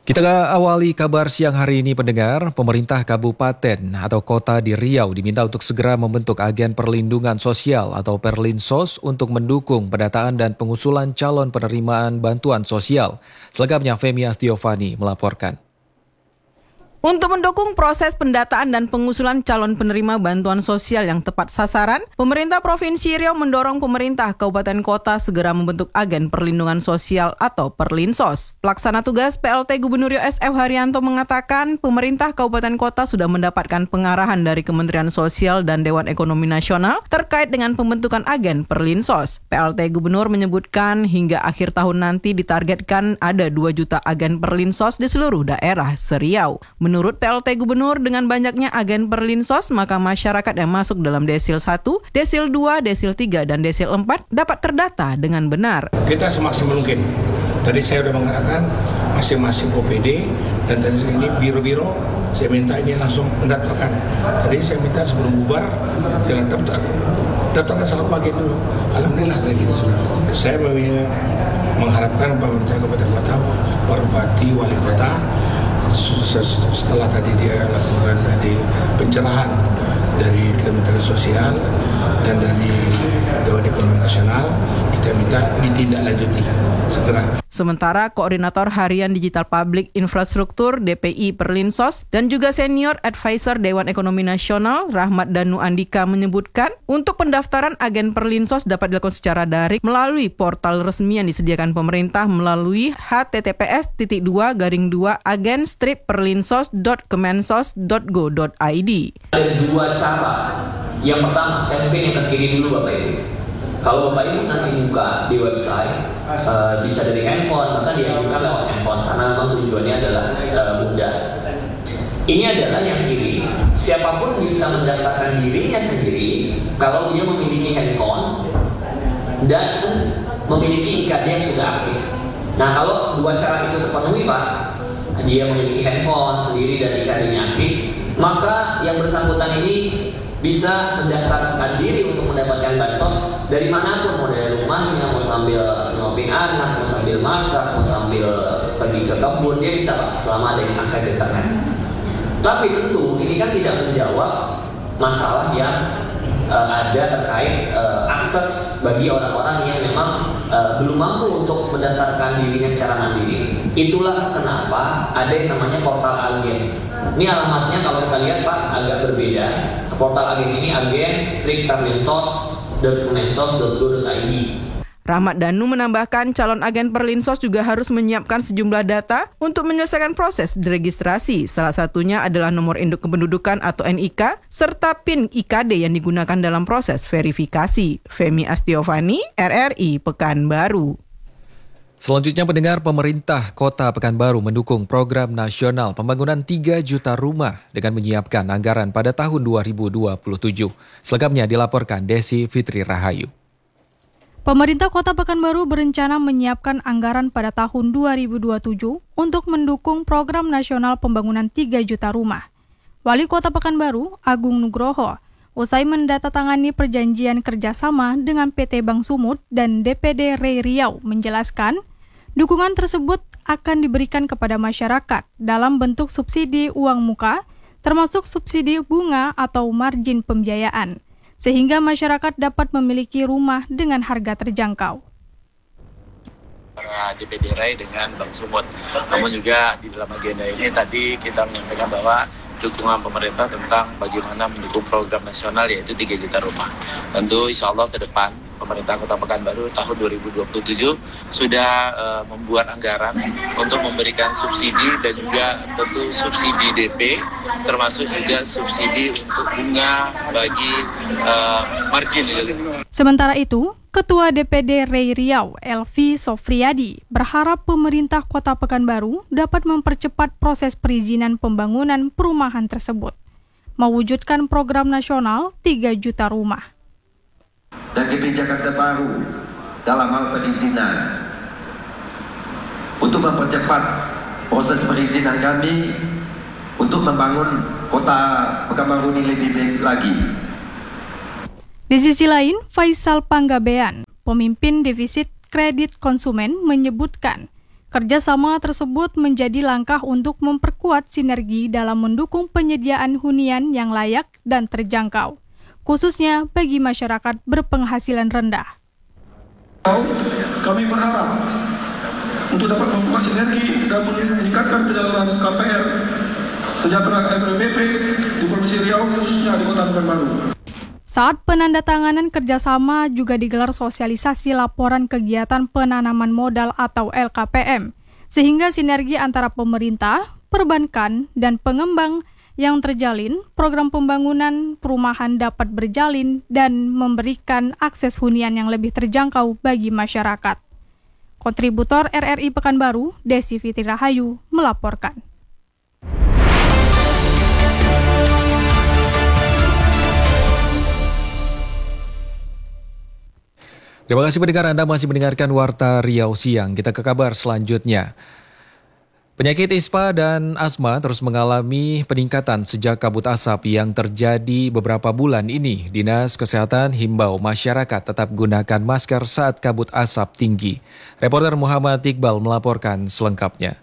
Kita awali kabar siang hari ini pendengar, pemerintah kabupaten atau kota di Riau diminta untuk segera membentuk agen perlindungan sosial atau Perlinsos untuk mendukung pendataan dan pengusulan calon penerimaan bantuan sosial. Selengkapnya Femi Astiovani melaporkan. Untuk mendukung proses pendataan dan pengusulan calon penerima bantuan sosial yang tepat sasaran, pemerintah Provinsi Riau mendorong pemerintah kabupaten kota segera membentuk agen perlindungan sosial atau Perlinsos. Pelaksana tugas PLT Gubernur Riau SF Haryanto mengatakan pemerintah kabupaten kota sudah mendapatkan pengarahan dari Kementerian Sosial dan Dewan Ekonomi Nasional terkait dengan pembentukan agen Perlinsos. PLT Gubernur menyebutkan hingga akhir tahun nanti ditargetkan ada 2 juta agen Perlinsos di seluruh daerah se-Riau. Menurut PLT Gubernur, dengan banyaknya agen Perlinsos, maka masyarakat yang masuk dalam desil 1, desil 2, desil 3, dan desil 4 dapat terdata dengan benar. Kita semaksimal mungkin. Tadi saya sudah mengatakan masing-masing OPD dan tadi ini biro-biro, saya minta ini langsung mendaftarkan. Tadi saya minta sebelum bubar, jangan daftarkan salah agen dulu. Alhamdulillah dari kita sudah. Saya mengharapkan pemerintah kabupaten kota, Pak Bupati, Wali Kota, setelah tadi dia lakukan tadi pencerahan dari Kementerian Sosial dan dari Dewan Ekonomi Nasional, kita minta ditindaklanjuti segera. Sementara Koordinator Harian Digital Public Infrastruktur DPI Perlinsos dan juga Senior Advisor Dewan Ekonomi Nasional Rahmat Danu Andika menyebutkan untuk pendaftaran agen Perlinsos dapat dilakukan secara daring melalui portal resmi yang disediakan pemerintah melalui https://agen-perlinsos.kemensos.go.id. Ada 2 cara. Yang pertama, saya mungkin yang terkini dulu Bapak Ibu. Kalau Bapak Ibu nanti buka di website, bisa dari handphone, bahkan diajukan lewat handphone, karena memang tujuannya adalah mudah. Ini adalah yang kiri, siapapun bisa mendaftarkan dirinya sendiri kalau dia memiliki handphone dan memiliki IKD yang sudah aktif. Nah, kalau 2 syarat itu terpenuhi Pak, dia memiliki handphone sendiri dan IKD-nya aktif, maka yang bersangkutan ini bisa mendaftarkan diri untuk mendapatkan bansos dari manapun, mau dari rumahnya, mau sambil ngopin anak, mau sambil masak, mau sambil pergi ke kebun, dia bisa Pak, selama ada akses internet. Tapi tentu ini kan tidak menjawab masalah yang ada terkait akses bagi orang-orang yang memang belum mampu untuk mendaftarkan dirinya secara mandiri. Itulah kenapa ada yang namanya portal agen. Ini alamatnya kalau kita lihat Pak agak berbeda. Portal agen ini agen-perlinsos.kemensos.go.id. Rahmat Danu menambahkan calon agen Perlinsos juga harus menyiapkan sejumlah data untuk menyelesaikan proses registrasi. Salah satunya adalah nomor induk kependudukan atau NIK serta PIN IKD yang digunakan dalam proses verifikasi. Femi Astiovani, RRI Pekanbaru. Selanjutnya pendengar, pemerintah Kota Pekanbaru mendukung program nasional pembangunan 3 juta rumah dengan menyiapkan anggaran pada tahun 2027. Selengkapnya dilaporkan Desi Fitri Rahayu. Pemerintah Kota Pekanbaru berencana menyiapkan anggaran pada tahun 2027 untuk mendukung program nasional pembangunan 3 juta rumah. Wali Kota Pekanbaru, Agung Nugroho, usai mendatangani perjanjian kerjasama dengan PT Bank Sumut dan DPD RI Riau menjelaskan, dukungan tersebut akan diberikan kepada masyarakat dalam bentuk subsidi uang muka, termasuk subsidi bunga atau margin pembiayaan, sehingga masyarakat dapat memiliki rumah dengan harga terjangkau. DPD RI dengan Bank Sumut. Namun juga di dalam agenda ini tadi kita menyampaikan bahwa dukungan pemerintah tentang bagaimana mendukung program nasional yaitu 3 juta rumah. Tentu insya Allah ke depan pemerintah Kota Pekanbaru tahun 2027 sudah membuat anggaran untuk memberikan subsidi dan juga tentu subsidi DP termasuk juga subsidi untuk bunga bagi margin. Sementara itu, Ketua DPD RI Riau, Elvi Sofriadi, berharap pemerintah Kota Pekanbaru dapat mempercepat proses perizinan pembangunan perumahan tersebut, mewujudkan program nasional 3 juta rumah. Dan kebijakan terbaru dalam hal perizinan untuk mempercepat proses perizinan kami untuk membangun Kota Pekanbaru ini lebih baik lagi. Di sisi lain, Faisal Panggabean, pemimpin defisit kredit konsumen, menyebutkan Kerjasama tersebut menjadi langkah untuk memperkuat sinergi dalam mendukung penyediaan hunian yang layak dan terjangkau, khususnya bagi masyarakat berpenghasilan rendah. Kami berharap untuk dapat membuka sinergi dan meningkatkan penyaluran KPR sejahtera FLPP di Provinsi Riau, khususnya di Kota Pekanbaru. Saat penandatanganan kerjasama juga digelar sosialisasi laporan kegiatan penanaman modal atau LKPM, sehingga sinergi antara pemerintah, perbankan, dan pengembang yang terjalin, program pembangunan perumahan dapat berjalin dan memberikan akses hunian yang lebih terjangkau bagi masyarakat. Kontributor RRI Pekanbaru, Desi Fitri Rahayu, melaporkan. Terima kasih pendengar, Anda masih mendengarkan Warta Riau Siang. Kita ke kabar selanjutnya. Penyakit ispa dan asma terus mengalami peningkatan sejak kabut asap yang terjadi beberapa bulan ini. Dinas Kesehatan himbau masyarakat tetap gunakan masker saat kabut asap tinggi. Reporter Muhammad Iqbal melaporkan selengkapnya.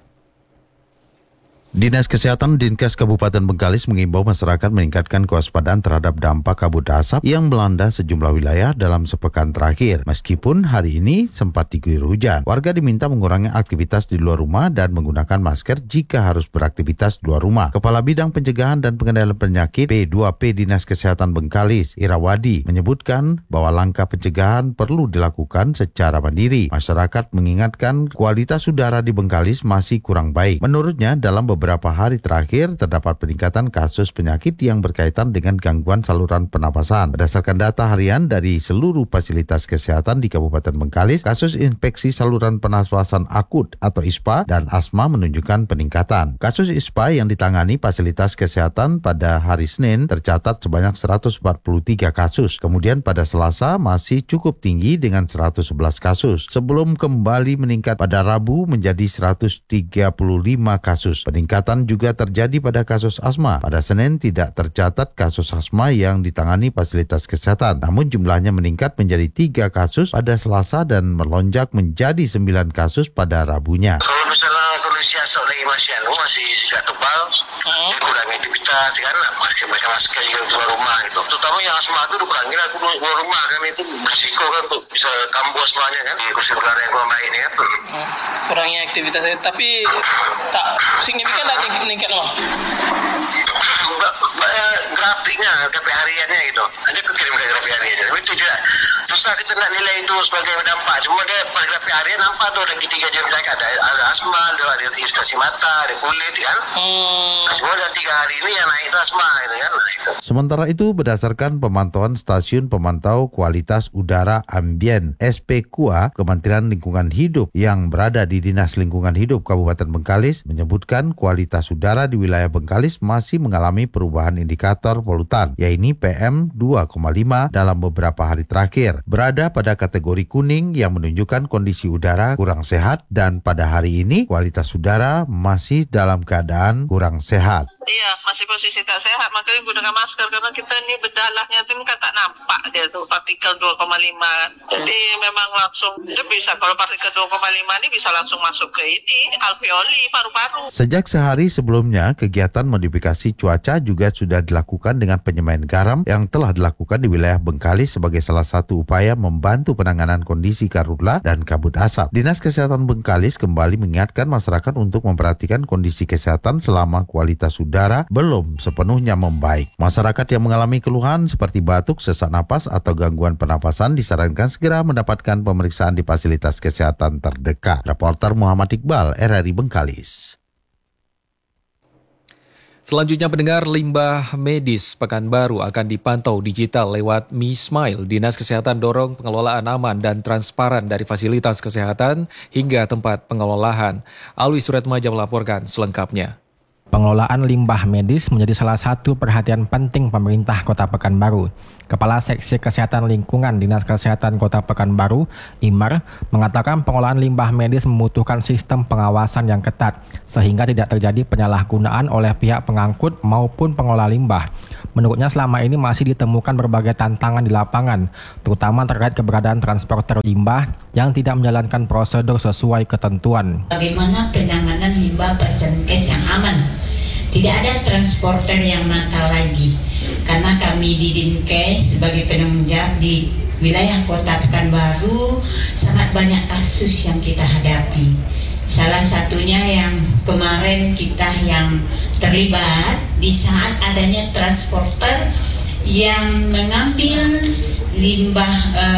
Dinas Kesehatan Dinkes Kabupaten Bengkalis mengimbau masyarakat meningkatkan kewaspadaan terhadap dampak kabut asap yang melanda sejumlah wilayah dalam sepekan terakhir. Meskipun hari ini sempat diguyur hujan, warga diminta mengurangi aktivitas di luar rumah dan menggunakan masker jika harus beraktivitas di luar rumah. Kepala Bidang Pencegahan dan Pengendalian Penyakit P2P Dinas Kesehatan Bengkalis, Irawadi, menyebutkan bahwa langkah pencegahan perlu dilakukan secara mandiri. Masyarakat mengingatkan kualitas udara di Bengkalis masih kurang baik. Menurutnya, dalam beberapa hari terakhir terdapat peningkatan kasus penyakit yang berkaitan dengan gangguan saluran pernapasan. Berdasarkan data harian dari seluruh fasilitas kesehatan di Kabupaten Bengkalis, kasus infeksi saluran pernapasan akut atau ISPA dan asma menunjukkan peningkatan. Kasus ISPA yang ditangani fasilitas kesehatan pada hari Senin tercatat sebanyak 143 kasus. Kemudian pada Selasa masih cukup tinggi dengan 111 kasus. Sebelum kembali meningkat pada Rabu menjadi 135 kasus. Peningkatan juga terjadi pada kasus asma. Pada Senin tidak tercatat kasus asma yang ditangani fasilitas kesehatan. Namun jumlahnya meningkat menjadi 3 kasus pada Selasa dan melonjak menjadi 9 kasus pada Rabunya. Kalau misalnya kondisi asap lagi masih juga tebal, kurangi aktivitas kan, masker juga keluar rumah gitu. Terutama yang asma itu dikurangi lah keluar rumah kan, itu berisiko kan untuk bisa kambuh asmanya kan, di kursi udara yang kurang baik ini kan. Kurangi aktivitas, tapi tak signifikan lagi meningkat loh. Grafiknya, grafik hariannya gitu. Nanti aku kirim grafik hariannya. Tapi itu juga susah kita nak nilai itu sebagai dampak. Cuma dia pas grafik harian nampak tuh ada 3 jam mereka ada asma, ada iritasi mata, ada kulit kan. Nah, cuma ada 3 hari ini yang naik itu asma gitu kan. Nah, itu. Sementara itu berdasarkan pemantauan Stasiun Pemantau Kualitas Udara Ambien SPKUA Kementerian Lingkungan Hidup yang berada di Dinas Lingkungan Hidup Kabupaten Bengkalis menyebutkan kualitas udara di wilayah Bengkalis masih mengalami perubahan indikator polutan, yaitu PM 2,5 dalam beberapa hari terakhir. Berada pada kategori kuning yang menunjukkan kondisi udara kurang sehat dan pada hari ini kualitas udara masih dalam keadaan kurang sehat. Iya, masih posisi tak sehat, makanya gunakan masker karena kita ini bedalahnya itu kan tak nampak dia tuh partikel 2,5. Jadi memang langsung dia bisa, kalau partikel 2,5 ini bisa langsung masuk ke ini alveoli paru-paru. Sejak sehari sebelumnya, kegiatan modifikasi cuaca juga sudah dilakukan dengan penyemaian garam yang telah dilakukan di wilayah Bengkalis sebagai salah satu upaya membantu penanganan kondisi karhutla dan kabut asap. Dinas Kesehatan Bengkalis kembali mengingatkan masyarakat untuk memperhatikan kondisi kesehatan selama kualitas udara belum sepenuhnya membaik. Masyarakat yang mengalami keluhan seperti batuk, sesak napas, atau gangguan pernapasan disarankan segera mendapatkan pemeriksaan di fasilitas kesehatan terdekat. Reporter Muhammad Iqbal, RRI Bengkalis. Selanjutnya pendengar, limbah medis Pekanbaru akan dipantau digital lewat Mi Smile. Dinas Kesehatan dorong pengelolaan aman dan transparan dari fasilitas kesehatan hingga tempat pengelolaan. Alwi Suratmaja melaporkan selengkapnya. Pengelolaan limbah medis menjadi salah satu perhatian penting pemerintah Kota Pekanbaru. Kepala Seksi Kesehatan Lingkungan Dinas Kesehatan Kota Pekanbaru, Imar, mengatakan pengelolaan limbah medis membutuhkan sistem pengawasan yang ketat, sehingga tidak terjadi penyalahgunaan oleh pihak pengangkut maupun pengelola limbah. Menurutnya selama ini masih ditemukan berbagai tantangan di lapangan, terutama terkait keberadaan transporter limbah yang tidak menjalankan prosedur sesuai ketentuan. Bagaimana penanganan limbah Persenkes yang aman? Tidak ada transporter yang nakal lagi, karena kami di Dinkes sebagai penanggung jawab di wilayah Kota Pekanbaru sangat banyak kasus yang kita hadapi. Salah satunya yang kemarin kita yang terlibat di saat adanya transporter yang mengambil limbah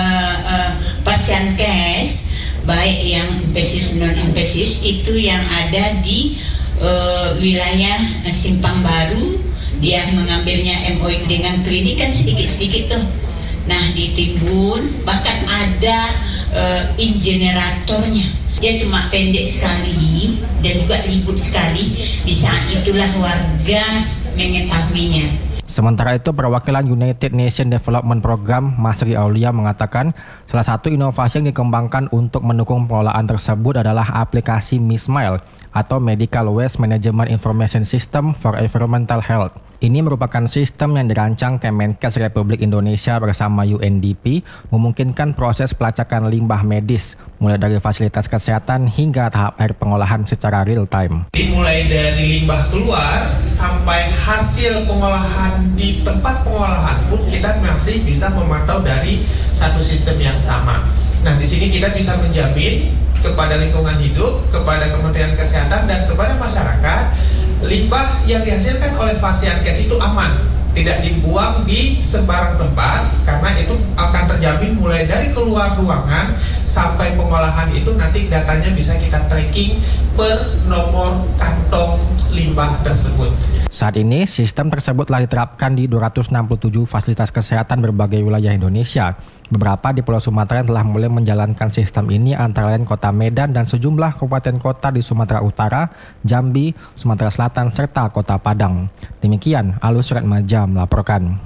Persenkes, baik yang infeksius non-infeksius itu yang ada di wilayah Simpang Baru. Dia mengambilnya MOU dengan klinik kan sedikit-sedikit tuh. Nah ditimbun, bahkan ada ingeneratornya. Dia cuma pendek sekali dan juga ribut sekali. Di saat itulah warga mengetahuinya. Sementara itu, perwakilan United Nations Development Program, Masri Aulia, mengatakan salah satu inovasi yang dikembangkan untuk mendukung pengelolaan tersebut adalah aplikasi MISMILE atau Medical Waste Management Information System for Environmental Health. Ini merupakan sistem yang dirancang Kemenkes Republik Indonesia bersama UNDP, memungkinkan proses pelacakan limbah medis, mulai dari fasilitas kesehatan hingga tahap akhir pengolahan secara real time. Dimulai dari limbah keluar sampai hasil pengolahan di tempat pengolahan pun kita masih bisa memantau dari satu sistem yang sama. Nah, di sini kita bisa menjamin kepada lingkungan hidup, kepada Kementerian Kesehatan dan kepada masyarakat, limbah yang dihasilkan oleh Persenkes itu aman, tidak dibuang di sembarang tempat, karena itu akan terjamin mulai dari keluar ruangan sampai pengolahan itu nanti datanya bisa kita tracking per nomor kantong limbah tersebut. Saat ini, sistem tersebut telah diterapkan di 267 fasilitas kesehatan berbagai wilayah Indonesia. Beberapa di Pulau Sumatera yang telah mulai menjalankan sistem ini antara lain Kota Medan dan sejumlah kabupaten kota di Sumatera Utara, Jambi, Sumatera Selatan, serta Kota Padang. Demikian, Alus Retmaja melaporkan.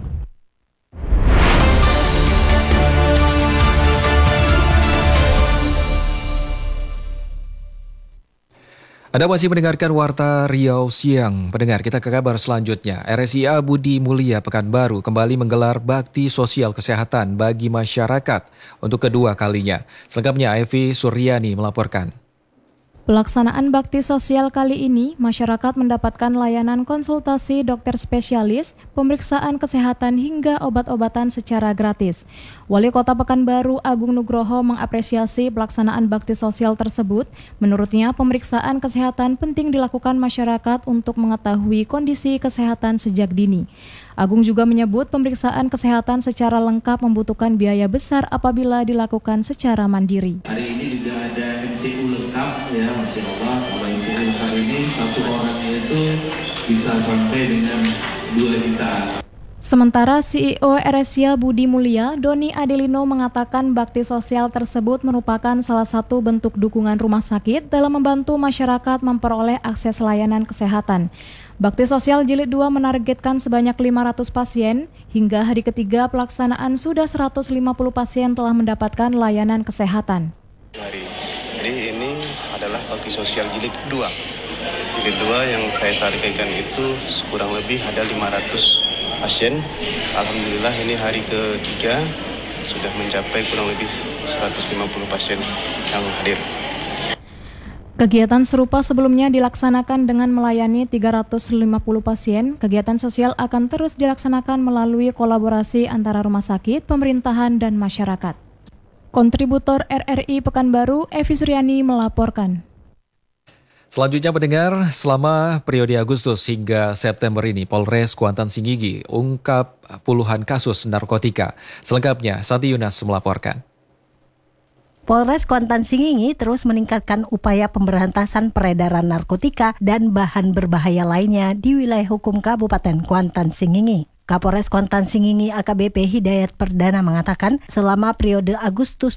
Anda masih mendengarkan Warta Riau Siang. Pendengar, kita ke kabar selanjutnya. RSIA Budi Mulia Pekanbaru kembali menggelar bakti sosial kesehatan bagi masyarakat untuk kedua kalinya. Selengkapnya Evi Suryani melaporkan. Pelaksanaan bakti sosial kali ini, masyarakat mendapatkan layanan konsultasi dokter spesialis, pemeriksaan kesehatan hingga obat-obatan secara gratis. Wali Kota Pekanbaru Agung Nugroho mengapresiasi pelaksanaan bakti sosial tersebut. Menurutnya, pemeriksaan kesehatan penting dilakukan masyarakat untuk mengetahui kondisi kesehatan sejak dini. Agung juga menyebut pemeriksaan kesehatan secara lengkap membutuhkan biaya besar apabila dilakukan secara mandiri. Hari ini juga ada MCU lengkap ya, Masya Allah. Kalau MCU lengkap ini satu orangnya itu bisa sampai dengan 2 juta. Sementara CEO RSIA Budi Mulia, Doni Adelino mengatakan bakti sosial tersebut merupakan salah satu bentuk dukungan rumah sakit dalam membantu masyarakat memperoleh akses layanan kesehatan. Bakti sosial jilid 2 menargetkan sebanyak 500 pasien. Hingga hari ketiga pelaksanaan sudah 150 pasien telah mendapatkan layanan kesehatan. Jadi ini adalah bakti sosial jilid 2. Jilid 2 yang saya targetkan itu kurang lebih ada 500 pasien. Alhamdulillah ini hari ketiga sudah mencapai kurang lebih 150 pasien yang hadir. Kegiatan serupa sebelumnya dilaksanakan dengan melayani 350 pasien. Kegiatan sosial akan terus dilaksanakan melalui kolaborasi antara rumah sakit, pemerintahan, dan masyarakat. Kontributor RRI Pekanbaru, Evi Suryani melaporkan. Selanjutnya pendengar, selama periode Agustus hingga September ini, Polres Kuantan Singgigi ungkap puluhan kasus narkotika. Selengkapnya, Santi Yunas melaporkan. Polres Kuantan Singgigi terus meningkatkan upaya pemberantasan peredaran narkotika dan bahan berbahaya lainnya di wilayah hukum Kabupaten Kuantan Singgigi. Kapolres Kuantan Singgigi AKBP Hidayat Perdana mengatakan selama periode Agustus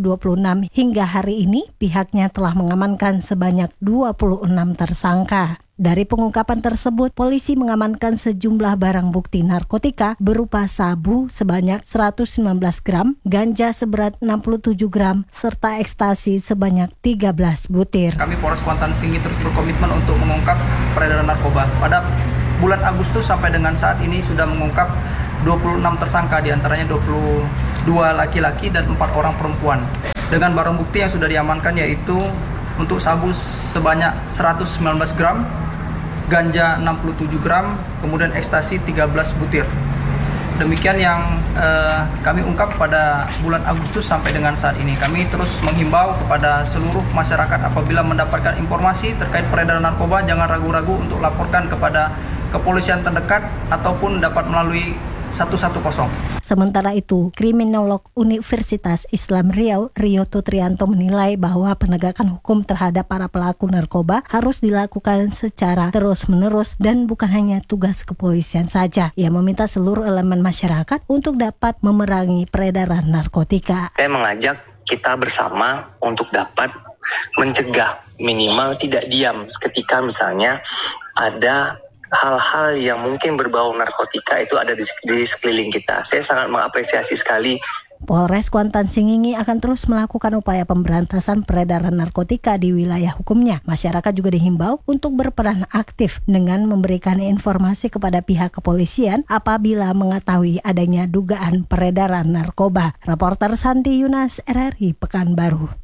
2026 hingga hari ini pihaknya telah mengamankan sebanyak 26 tersangka. Dari pengungkapan tersebut, polisi mengamankan sejumlah barang bukti narkotika berupa sabu sebanyak 119 gram, ganja seberat 67 gram, serta ekstasi sebanyak 13 butir. Kami Polres Kuantan Singingi terus berkomitmen untuk mengungkap peredaran narkoba. Pada bulan Agustus sampai dengan saat ini sudah mengungkap 26 tersangka, diantaranya 22 laki-laki dan 4 orang perempuan. Dengan barang bukti yang sudah diamankan yaitu untuk sabu sebanyak 119 gram, ganja 67 gram, kemudian ekstasi 13 butir. Demikian yang kami ungkap pada bulan Agustus sampai dengan saat ini. Kami terus menghimbau kepada seluruh masyarakat apabila mendapatkan informasi terkait peredaran narkoba, jangan ragu-ragu untuk laporkan kepada kepolisian terdekat ataupun dapat melalui 110. Sementara itu, Kriminolog Universitas Islam Riau, Rio Tutrianto menilai bahwa penegakan hukum terhadap para pelaku narkoba harus dilakukan secara terus-menerus dan bukan hanya tugas kepolisian saja. Ia meminta seluruh elemen masyarakat untuk dapat memerangi peredaran narkotika. Saya mengajak kita bersama untuk dapat mencegah, minimal tidak diam ketika misalnya ada hal-hal yang mungkin berbau narkotika itu ada di sekeliling kita. Saya sangat mengapresiasi sekali. Polres Kuantan Singingi akan terus melakukan upaya pemberantasan peredaran narkotika di wilayah hukumnya. Masyarakat juga dihimbau untuk berperan aktif dengan memberikan informasi kepada pihak kepolisian apabila mengetahui adanya dugaan peredaran narkoba. Reporter Santi Yunas, RRI Pekanbaru.